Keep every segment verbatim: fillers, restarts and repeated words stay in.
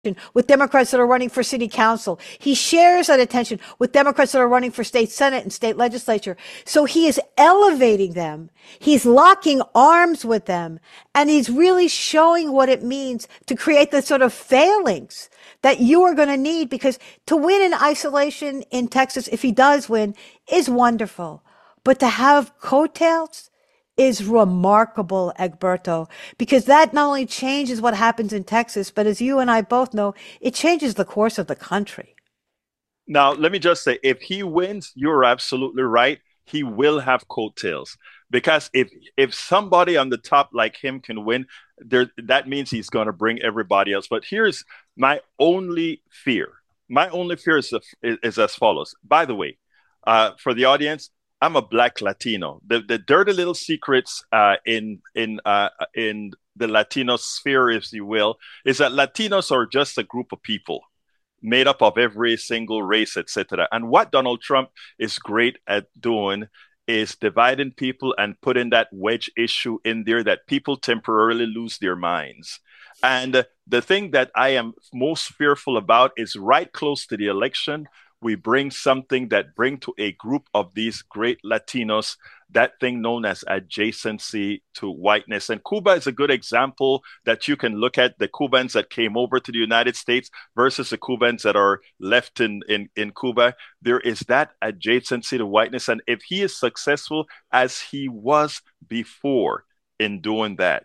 with Democrats that are running for city council. He shares that attention with Democrats that are running for state senate and state legislature. So he is elevating them. He's locking arms with them. And he's really showing what it means to create the sort of phalanx that you are going to need, because to win in isolation in Texas, if he does win, is wonderful. But to have coattails is remarkable, Egberto, because that not only changes what happens in Texas, but as you and I both know, it changes the course of the country. Now, let me just say, if he wins, you're absolutely right. He will have coattails because if if somebody on the top like him can win, there that means he's going to bring everybody else. But here's my only fear. My only fear is, is, is as follows. By the way, uh, for the audience, I'm a Black Latino. The the dirty little secrets uh, in in uh, in the Latino sphere, if you will, is that Latinos are just a group of people made up of every single race, et cetera. And what Donald Trump is great at doing is dividing people and putting that wedge issue in there that people temporarily lose their minds. And the thing that I am most fearful about is right close to the election, we bring something that bring to a group of these great Latinos that thing known as adjacency to whiteness. And Cuba is a good example that you can look at, the Cubans that came over to the United States versus the Cubans that are left in, in, in Cuba. There is that adjacency to whiteness. And if he is successful as he was before in doing that,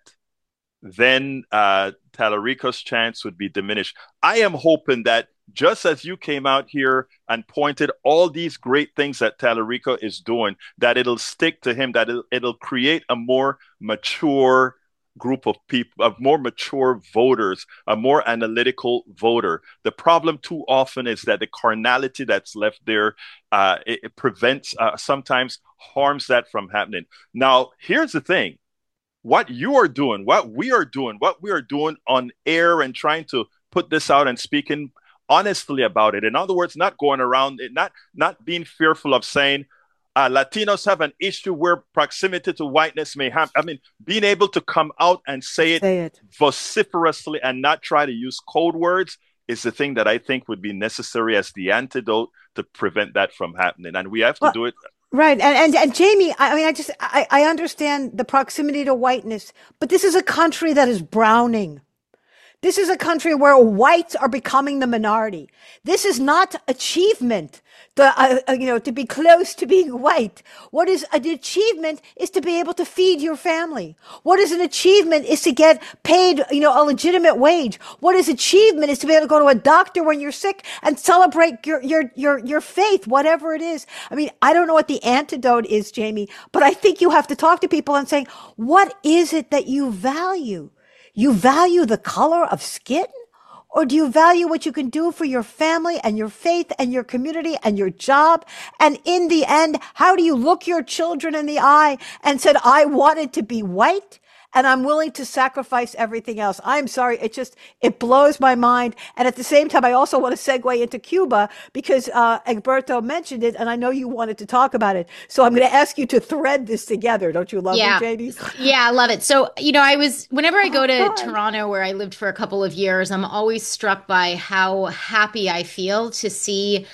then uh, Tallarico's chance would be diminished. I am hoping that just as you came out here and pointed all these great things that Tallarico is doing, that it'll stick to him, that it'll, it'll create a more mature group of people, of more mature voters, a more analytical voter. The problem too often is that the carnality that's left there, uh, it, it prevents, uh, sometimes harms that from happening. Now, here's the thing. What you are doing, what we are doing, what we are doing on air and trying to put this out and speaking honestly about it. In other words, not going around it, not not being fearful of saying uh, Latinos have an issue where proximity to whiteness may have. I mean, being able to come out and say it, Say it vociferously and not try to use code words is the thing that I think would be necessary as the antidote to prevent that from happening. And we have to well, do it. right. And, and, and Jamie, I mean, I just, I, I understand the proximity to whiteness, but this is a country that is browning. This is a country where whites are becoming the minority. This is not achievement, to, uh, uh, you know, to be close to being white. What is an achievement is to be able to feed your family. What is an achievement is to get paid, you know, a legitimate wage. What is achievement is to be able to go to a doctor when you're sick and celebrate your, your, your, your faith, whatever it is. I mean, I don't know what the antidote is, Jamie, but I think you have to talk to people and say, what is it that you value? You value the color of skin? Or do you value what you can do for your family and your faith and your community and your job? And in the end, how do you look your children in the eye and said, I wanted to be white and I'm willing to sacrifice everything else? I'm sorry. It just, it blows my mind. And at the same time, I also want to segue into Cuba because uh, Egberto mentioned it and I know you wanted to talk about it. So I'm going to ask you to thread this together. Don't you love yeah. me, J D? Yeah, I love it. So, you know, I was, whenever I go Oh, to God. Toronto, where I lived for a couple of years, I'm always struck by how happy I feel to see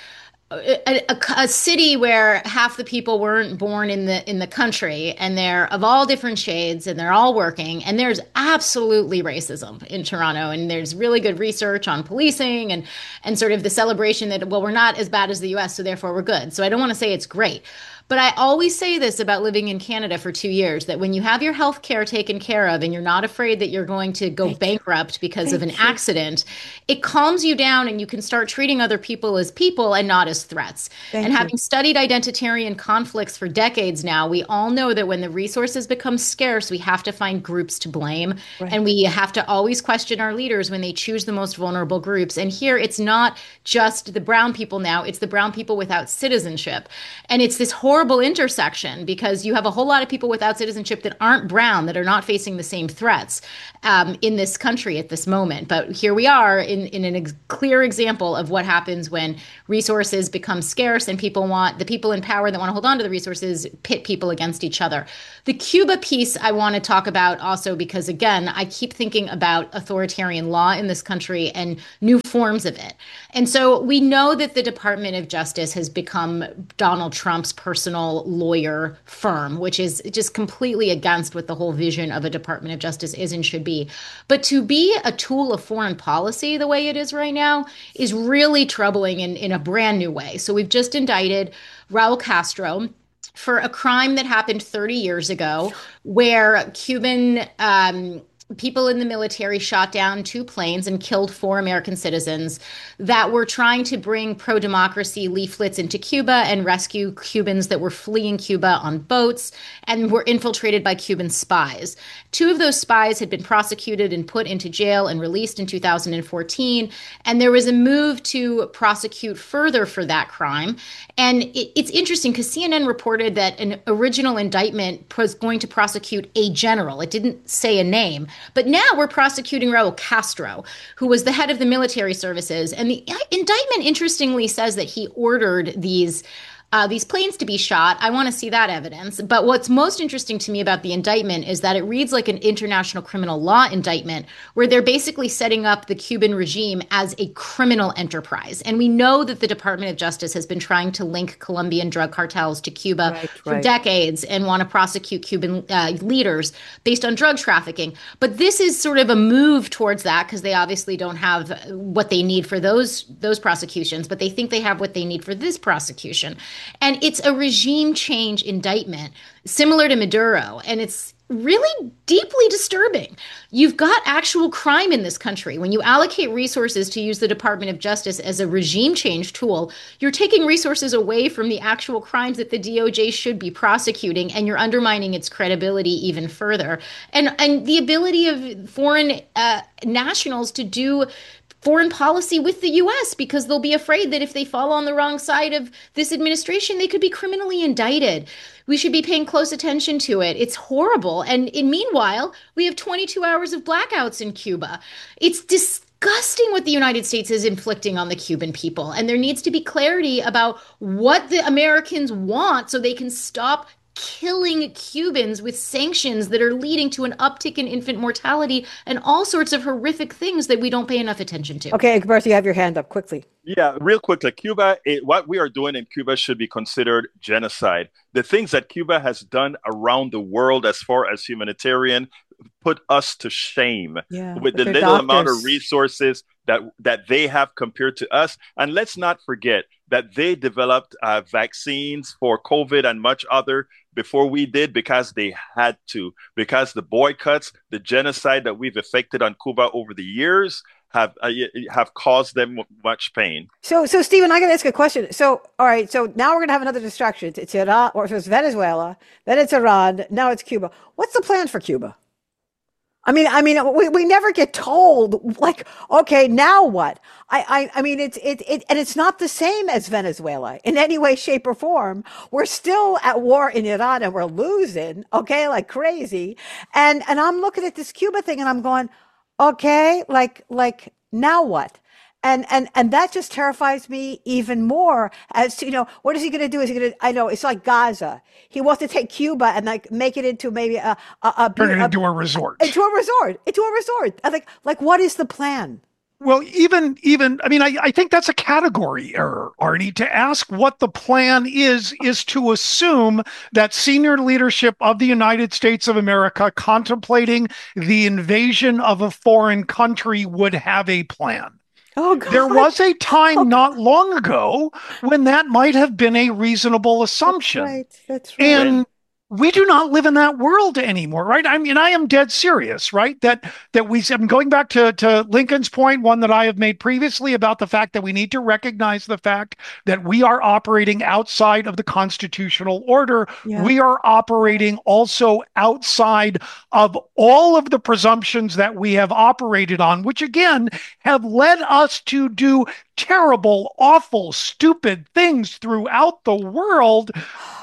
A, a, a city where half the people weren't born in the in the country, and they're of all different shades, and they're all working. And there's absolutely racism in Toronto, and there's really good research on policing and and sort of the celebration that, well, we're not as bad as the U S, so therefore we're good. So I don't want to say it's great. But I always say this about living in Canada for two years, that when you have your health care taken care of and you're not afraid that you're going to go Thank bankrupt because you. of an Thank you. accident, it calms you down and you can start treating other people as people and not as threats. Thank And you. having studied identitarian conflicts for decades now, we all know that when the resources become scarce, we have to find groups to blame. Right. And we have to always question our leaders when they choose the most vulnerable groups. And here it's not just the brown people now, it's the brown people without citizenship. And it's this horrible horrible intersection because you have a whole lot of people without citizenship that aren't brown, that are not facing the same threats um, in this country at this moment. But here we are in, in a ex- clear example of what happens when resources become scarce and people want, the people in power that want to hold on to the resources pit people against each other. The Cuba piece I want to talk about also because, again, I keep thinking about authoritarian law in this country and new forms of it. And so we know that the Department of Justice has become Donald Trump's personal lawyer firm, which is just completely against what the whole vision of a Department of Justice is and should be. But to be a tool of foreign policy the way it is right now is really troubling in, in a brand new way. So we've just indicted Raul Castro for a crime that happened thirty years ago, where Cuban um, people in the military shot down two planes and killed four American citizens that were trying to bring pro-democracy leaflets into Cuba and rescue Cubans that were fleeing Cuba on boats and were infiltrated by Cuban spies. Two of those spies had been prosecuted and put into jail and released in two thousand fourteen. And there was a move to prosecute further for that crime. And it, it's interesting because C N N reported that an original indictment was going to prosecute a general. It didn't say a name. But now we're prosecuting Raul Castro, who was the head of the military services. And the indictment, interestingly, says that he ordered these Uh, these planes to be shot. I want to see that evidence. But what's most interesting to me about the indictment is that it reads like an international criminal law indictment, where they're basically setting up the Cuban regime as a criminal enterprise. And we know that the Department of Justice has been trying to link Colombian drug cartels to Cuba right, for right. decades and want to prosecute Cuban uh, leaders based on drug trafficking. But this is sort of a move towards that because they obviously don't have what they need for those those prosecutions, but they think they have what they need for this prosecution. And it's a regime change indictment similar to Maduro. And it's really deeply disturbing. You've got actual crime in this country. When you allocate resources to use the Department of Justice as a regime change tool, you're taking resources away from the actual crimes that the D O J should be prosecuting, and you're undermining its credibility even further. And, and the ability of foreign uh, nationals to do foreign policy with the U S because they'll be afraid that if they fall on the wrong side of this administration, they could be criminally indicted. We should be paying close attention to it. It's horrible. And in meanwhile, we have twenty-two hours of blackouts in Cuba. It's disgusting what the United States is inflicting on the Cuban people. And there needs to be clarity about what the Americans want so they can stop killing Cubans with sanctions that are leading to an uptick in infant mortality and all sorts of horrific things that we don't pay enough attention to. Okay, Egberto, you have your hand up quickly. Yeah, real quickly. Cuba, it, what we are doing in Cuba should be considered genocide. The things that Cuba has done around the world as far as humanitarian put us to shame yeah, with, with the little doctors. amount of resources that, that they have compared to us. And let's not forget that they developed uh, vaccines for COVID and much other before we did because they had to, because the boycotts, the genocide that we've effected on Cuba over the years have uh, have caused them much pain. So, so Stephen, I got to ask a question. So, all right, so now we're going to have another distraction. It's, it's Iran, or it's Venezuela, then it's Iran, now it's Cuba. What's the plan for Cuba? I mean, I mean, we, we never get told, like, okay, now what? I, I, I mean, it's, it, it, and it's not the same as Venezuela in any way, shape, or form. We're still at war in Iran and we're losing, okay, like crazy. And, and I'm looking at this Cuba thing and I'm going, okay, like, like, now what? And, and, and that just terrifies me even more as to, you know, what is he going to do? Is he going to, I know it's like Gaza. He wants to take Cuba and like make it into maybe a, a, a turn it into a resort, into a resort, into a resort. I like, like, what is the plan? Well, even, even, I mean, I, I think that's a category error, Arnie. To ask what the plan is, is to assume that senior leadership of the United States of America contemplating the invasion of a foreign country would have a plan. Oh, God. There was a time oh, not long ago when that might have been a reasonable assumption. That's right. That's right. And we do not live in that world anymore, right? I mean, I am dead serious, right? That that we, I'm going back to, to Lincoln's point, one that I have made previously about the fact that we need to recognize the fact that we are operating outside of the constitutional order. Yeah. We are operating also outside of all of the presumptions that we have operated on, which again have led us to do terrible, awful, stupid things throughout the world.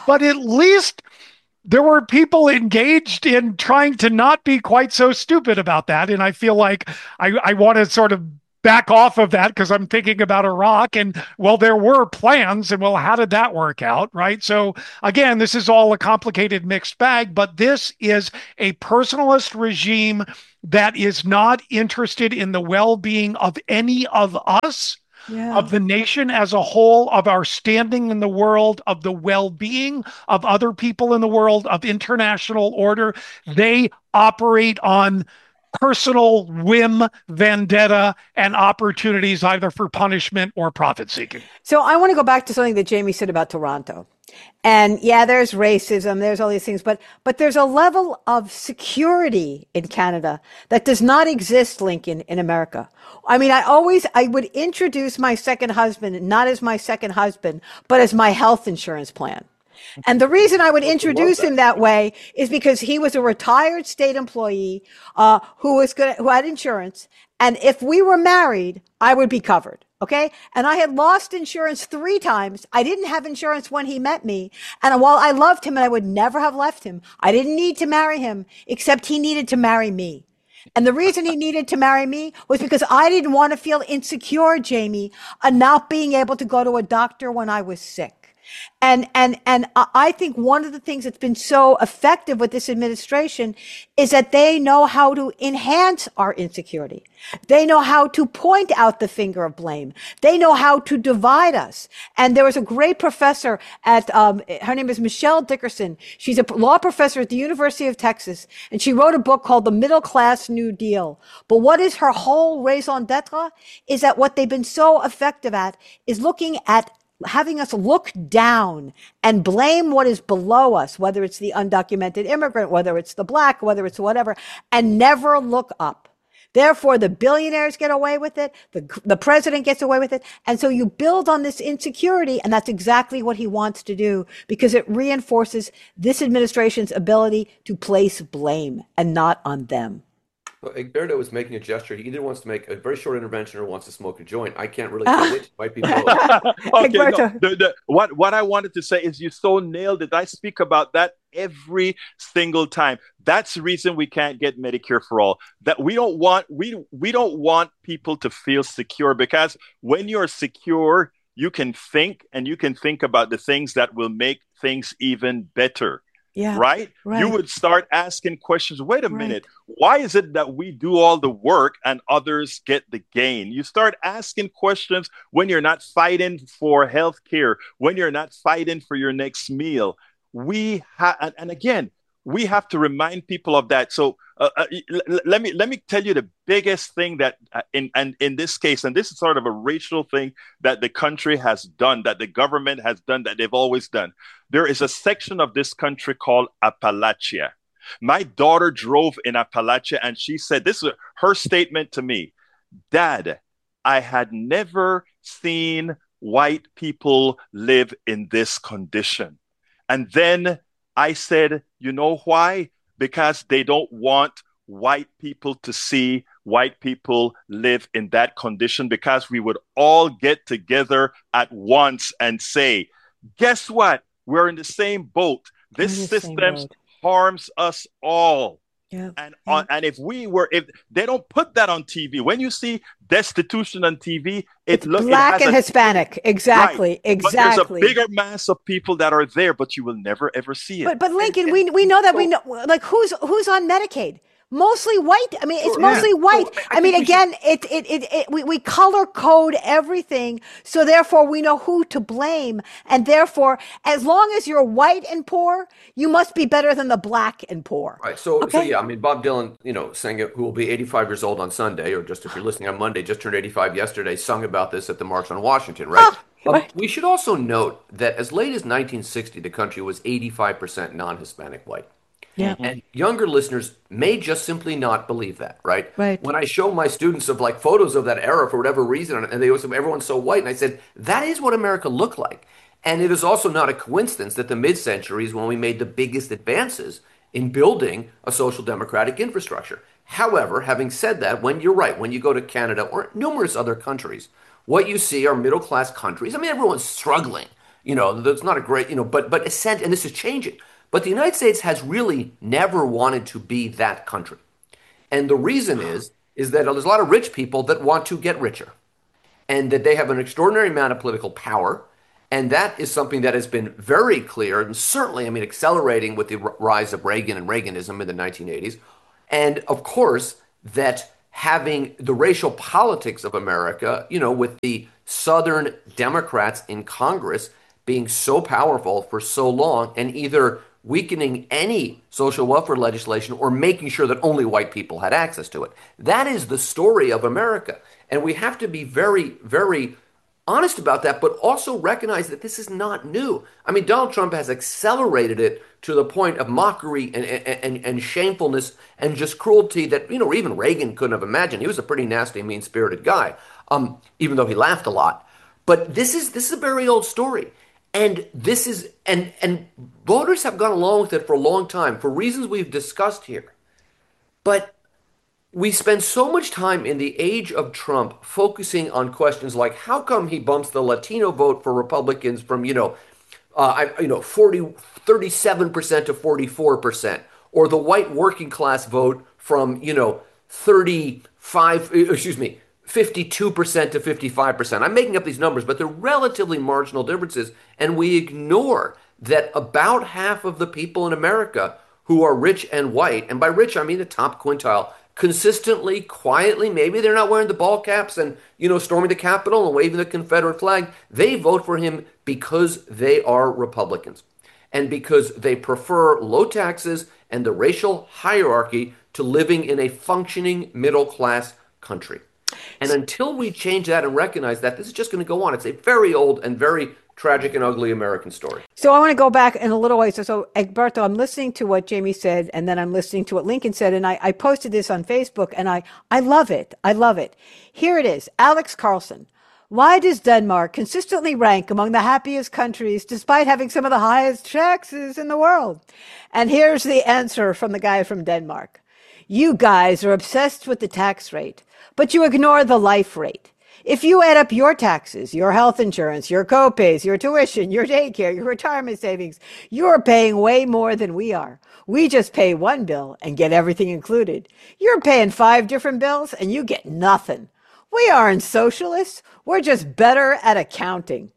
but at least there were people engaged in trying to not be quite so stupid about that. And I feel like I, I want to sort of back off of that because I'm thinking about Iraq and, well, there were plans and, well, how did that work out? Right. So again, this is all a complicated mixed bag, but this is a personalist regime that is not interested in the well-being of any of us. Yeah. Of the nation as a whole, of our standing in the world, of the well-being of other people in the world, of international order. They operate on personal whim, vendetta, and opportunities either for punishment or profit-seeking. So I want to go back to something that Jamie said about Toronto. And yeah, there's racism, there's all these things, but but there's a level of security in Canada that does not exist, Lincoln, in America. I mean, I always, I would introduce my second husband, not as my second husband, but as my health insurance plan. And the reason I would introduce him that way is because he was a retired state employee uh, who was gonna, who had insurance. And if we were married, I would be covered. Okay. And I had lost insurance three times. I didn't have insurance when he met me. And while I loved him and I would never have left him, I didn't need to marry him, except he needed to marry me. And the reason he needed to marry me was because I didn't want to feel insecure, Jamie, on not being able to go to a doctor when I was sick. And, and, and I think one of the things that's been so effective with this administration is that they know how to enhance our insecurity. They know how to point out the finger of blame. They know how to divide us. And there was a great professor at, um, her name is Michelle Dickerson. She's a law professor at the University of Texas, and she wrote a book called The Middle Class New Deal. But what is her whole raison d'etre is that what they've been so effective at is looking at having us look down and blame what is below us, whether it's the undocumented immigrant, whether it's the black, whether it's whatever, and never look up. Therefore, the billionaires get away with it. The, the president gets away with it. And so you build on this insecurity, and that's exactly what he wants to do because it reinforces this administration's ability to place blame and not on them. Well, Egberto was making a gesture. He either wants to make a very short intervention or wants to smoke a joint. I can't really tell which. It might be both. Okay, no, the, the, what, what I wanted to say is you so nailed it. I speak about that every single time. That's the reason we can't get Medicare for all. That we don't want we we don't want people to feel secure, because when you're secure, you can think and you can think about the things that will make things even better. Yeah, right? right? You would start asking questions. Wait a right. minute. Why is it that we do all the work and others get the gain? You start asking questions when you're not fighting for health care, when you're not fighting for your next meal. We have, and, and again, we have to remind people of that. So uh, uh, l- let me let me tell you the biggest thing that uh, in and in this case, and this is sort of a racial thing that the country has done, that the government has done, that they've always done. There is a section of this country called Appalachia. My daughter drove in Appalachia, and she said, this is her statement to me: Dad, I had never seen white people live in this condition. And then I said, you know why? Because they don't want white people to see white people live in that condition, because we would all get together at once and say, guess what? We're in the same boat. This system harms us all. Yeah. And yeah. On, and if we were, if they don't put that on T V, when you see destitution on T V, it looks black it and a, Hispanic. Exactly, right. exactly. But there's a bigger mass of people that are there, but you will never ever see it. But but Lincoln, and, and, we we know that so, we know like who's who's on Medicaid. Mostly white. I mean, it's mostly yeah. white. So, I, I mean, again, should... it, it, it, it, we, we color code everything. So therefore we know who to blame. And therefore, as long as you're white and poor, you must be better than the black and poor. Right. So, okay? so yeah, I mean, Bob Dylan, you know, sang it, who will be eighty-five years old on Sunday, or just if you're listening on Monday, just turned eighty-five yesterday, sung about this at the March on Washington, right? Oh, um, we should also note that as late as nineteen sixty, the country was eighty-five percent non-Hispanic white. Yeah. And younger listeners may just simply not believe that, right? Right. When I show my students of like photos of that era for whatever reason, and they always say everyone's so white, and I said, that is what America looked like. And it is also not a coincidence that the mid-century is when we made the biggest advances in building a social democratic infrastructure. However, having said that, when you're right, when you go to Canada or numerous other countries, what you see are middle-class countries. I mean, everyone's struggling. You know, that's not a great, you know, but but ascent, and this is changing. But the United States has really never wanted to be that country. And the reason is is that there's a lot of rich people that want to get richer and that they have an extraordinary amount of political power. And that is something that has been very clear and certainly, I mean, accelerating with the rise of Reagan and Reaganism in the nineteen eighties. And of course, that having the racial politics of America, you know, with the Southern Democrats in Congress being so powerful for so long and either weakening any social welfare legislation or making sure that only white people had access to it. That is the story of America. And we have to be very, very honest about that, but also recognize that this is not new. I mean, Donald Trump has accelerated it to the point of mockery and, and, and shamefulness and just cruelty that, you know, even Reagan couldn't have imagined. He was a pretty nasty, mean-spirited guy, um, even though he laughed a lot. But this is this is a very old story. And this is, and, and voters have gone along with it for a long time for reasons we've discussed here. But we spend so much time in the age of Trump focusing on questions like how come he bumps the Latino vote for Republicans from, you know, uh, I, you know, forty, thirty-seven percent to forty-four percent, or the white working class vote from, you know, thirty-five, excuse me, fifty-two percent to fifty-five percent. I'm making up these numbers, but they're relatively marginal differences. And we ignore that about half of the people in America who are rich and white, and by rich, I mean the top quintile, consistently, quietly, maybe they're not wearing the ball caps and, you know, storming the Capitol and waving the Confederate flag. They vote for him because they are Republicans and because they prefer low taxes and the racial hierarchy to living in a functioning middle class country. And until we change that and recognize that, this is just going to go on. It's a very old and very tragic and ugly American story. So I want to go back in a little way. So, so Egberto, I'm listening to what Jamie said, and then I'm listening to what Lincoln said, and I, I posted this on Facebook, and I, I love it. I love it. Here it is. Alex Carlson. Why does Denmark consistently rank among the happiest countries despite having some of the highest taxes in the world? And here's the answer from the guy from Denmark. You guys are obsessed with the tax rate, but you ignore the life rate. If you add up your taxes, your health insurance, your copays, your tuition, your daycare, your retirement savings, you're paying way more than we are. We just pay one bill and get everything included. You're paying five different bills and you get nothing. We aren't socialists. We're just better at accounting.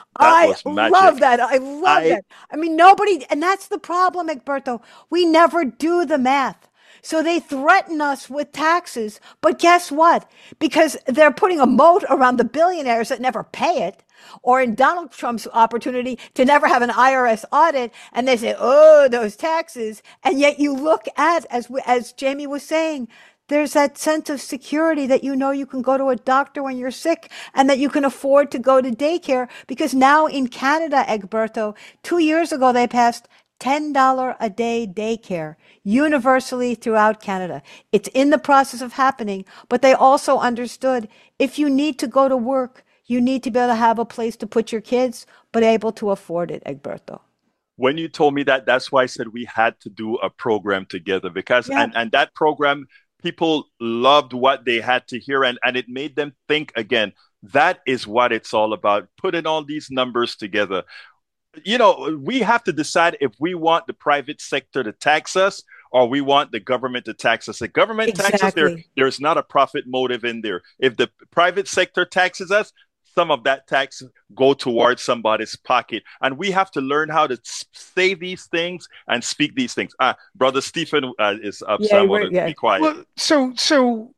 I love that. I love I... that. I mean, nobody, and that's the problem, Egberto. We never do the math. So they threaten us with taxes, but guess what? Because they're putting a moat around the billionaires that never pay it, or in Donald Trump's opportunity to never have an I R S audit, and they say, oh, those taxes. And yet you look at, as as Jamie was saying, there's that sense of security that you know you can go to a doctor when you're sick and that you can afford to go to daycare. Because now in Canada, Egberto, two years ago, they passed ten dollars a day daycare universally throughout Canada. It's in the process of happening, but they also understood if you need to go to work, you need to be able to have a place to put your kids, but able to afford it, Egberto. When you told me that, that's why I said we had to do a program together because, yeah. and, and that program, people loved what they had to hear and, and it made them think again. That is what it's all about, putting all these numbers together. You know, we have to decide if we want the private sector to tax us or we want the government to tax us. The government exactly. taxes, there, there's not a profit motive in there. If the private sector taxes us, some of that tax go towards somebody's pocket. And we have to learn how to say these things and speak these things. Ah, Brother Stephen uh, is up, yeah, so I want to yeah. be quiet. Well, so, so...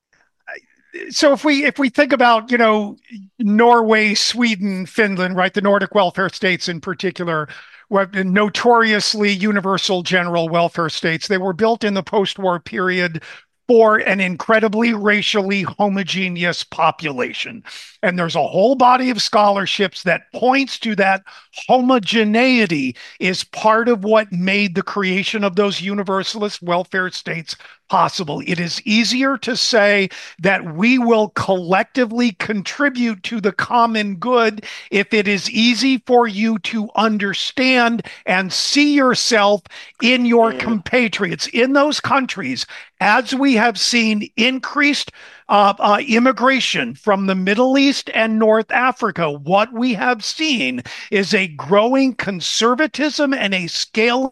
So if we if we think about, you know, Norway, Sweden, Finland, right, the Nordic welfare states in particular, were notoriously universal general welfare states. They were built in the post-war period for an incredibly racially homogeneous population. And there's a whole body of scholarships that points to that homogeneity is part of what made the creation of those universalist welfare states possible. It is easier to say that we will collectively contribute to the common good if it is easy for you to understand and see yourself in your Yeah. compatriots in those countries, as we have seen increased uh, uh, immigration from the Middle East and North Africa. What we have seen is a growing conservatism and a scaling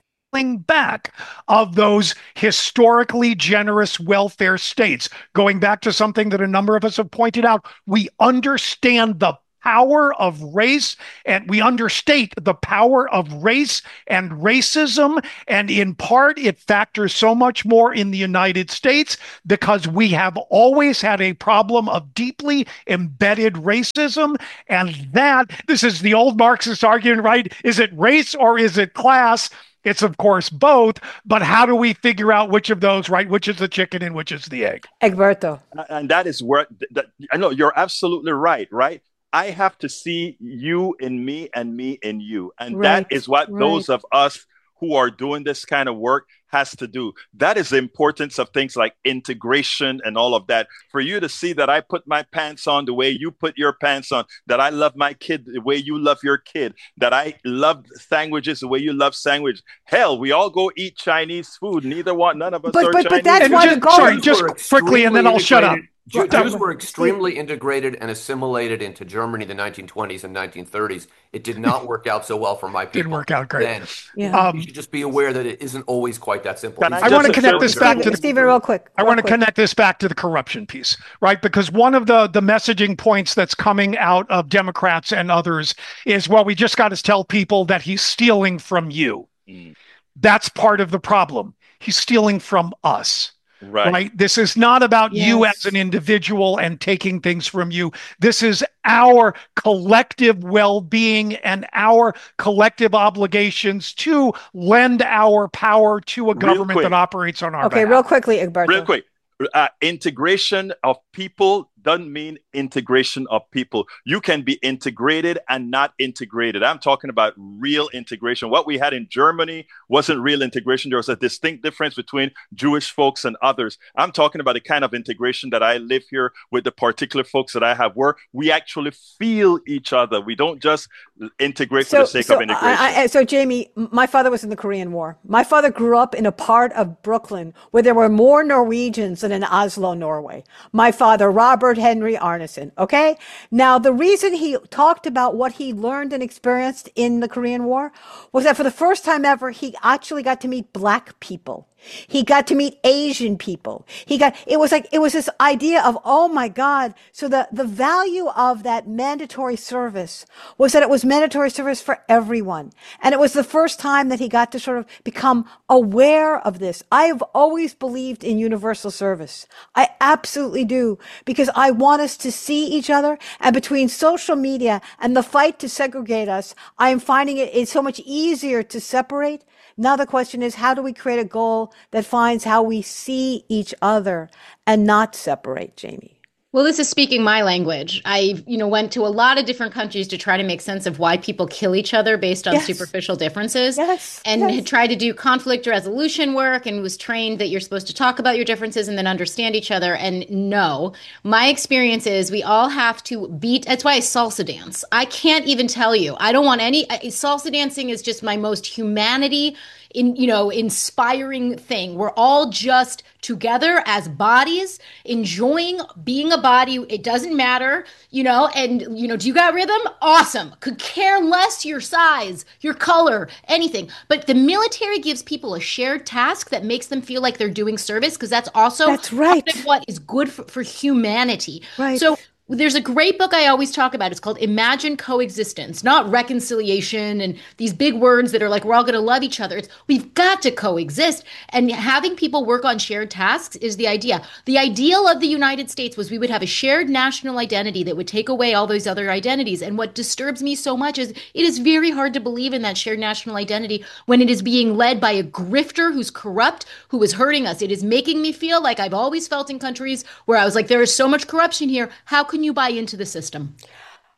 back of those historically generous welfare states. Going back to something that a number of us have pointed out, we understand the power of race, and we understate the power of race and racism. And in part, it factors so much more in the United States because we have always had a problem of deeply embedded racism. And that, this is the old Marxist argument, right? Is it race or is it class? It's, of course, both. But how do we figure out which of those, right? Which is the chicken and which is the egg? Egberto. And that is where that, I know you're absolutely right, right? I have to see you in me and me in you. And Right, that is what right. those of us who are doing this kind of work has to do. That is the importance of things like integration and all of that. For you to see that I put my pants on the way you put your pants on, that I love my kid the way you love your kid, that I love sandwiches the way you love sandwich. Hell, we all go eat Chinese food. Neither one, none of us But- are but- but Chinese. that's And why just- the goal- sorry, Jews just were quickly, and then I'll shut up. extremely Jew- Jews were extremely integrated and assimilated into Germany in the nineteen twenties and nineteen thirties. It did not work out so well for my people. Didn't work out great. Then. Yeah. Um, You should just be aware that it isn't always quite that simple. Can I I want to just connect observe this that? back to Stephen, the Stephen, real quick. I real want to quick. connect this back to the corruption piece, right? Because one of the, the messaging points that's coming out of Democrats and others is, well, we just got to tell people that he's stealing from you. Mm. That's part of the problem. He's stealing from us. Right. Right. This is not about you Yes. as an individual and taking things from you. This is our collective well-being and our collective obligations to lend our power to a Real government quick. that operates on our Okay, behalf. real quickly, Egberto. Real quick. Uh, integration of people doesn't mean integration of people. You can be integrated and not integrated. I'm talking about real integration. What we had in Germany wasn't real integration. There was a distinct difference between Jewish folks and others. I'm talking about the kind of integration that I live here with the particular folks that I have, where we actually feel each other. We don't just integrate for the sake so of integration. I, I, so Jamie, m- my father was in the Korean War. My father grew up in a part of Brooklyn where there were more Norwegians than in Oslo, Norway. My father, Robert Henry Arneson. Okay. Now, the reason he talked about what he learned and experienced in the Korean War was that for the first time ever, he actually got to meet black people. He got to meet Asian people. He got, it was like, it was this idea of, oh my God. So the, the value of that mandatory service was that it was mandatory service for everyone. And it was the first time that he got to sort of become aware of this. I have always believed in universal service. I absolutely do, because I want us to see each other. And between social media and the fight to segregate us, I am finding it, it's so much easier to separate. Now the question is, how do we create a goal that finds how we see each other and not separate, Jamie? Well, this is speaking my language. I, you know, went to a lot of different countries to try to make sense of why people kill each other based on Yes. superficial differences. Yes, And yes. had tried to do conflict resolution work and was trained that you're supposed to talk about your differences and then understand each other. And no, my experience is we all have to beat. That's why I salsa dance. I can't even tell you. I don't want any. I- Salsa dancing is just my most humanity in, you know, inspiring thing. We're all just together as bodies, enjoying being a body. It doesn't matter, you know, and, you know, do you got rhythm? Awesome. Could care less your size, your color, anything. But the military gives people a shared task that makes them feel like they're doing service, because that's also That's right. part of what is good for, for humanity. Right. So there's a great book I always talk about. It's called Imagine Coexistence, not reconciliation and these big words that are like, we're all going to love each other. It's we've got to coexist. And having people work on shared tasks is the idea. The ideal of the United States was we would have a shared national identity that would take away all those other identities. And what disturbs me so much is it is very hard to believe in that shared national identity when it is being led by a grifter who's corrupt, who is hurting us. It is making me feel like I've always felt in countries where I was like, there is so much corruption here. How can you buy into the system?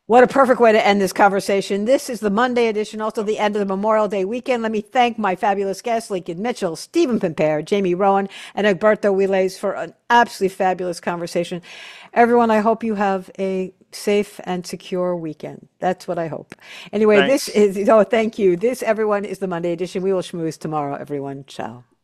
What a perfect way to end this conversation. This is the Monday edition, also the end of the Memorial Day weekend. Let me thank my fabulous guests, Lincoln Mitchell, Stephen Pimpere, Jamie Rowan, and Egberto Willies for an absolutely fabulous conversation. Everyone, I hope you have a safe and secure weekend. That's what I hope. Anyway, Thanks. This is, oh, thank you. This, everyone, is the Monday edition. We will schmooze tomorrow, everyone. Ciao.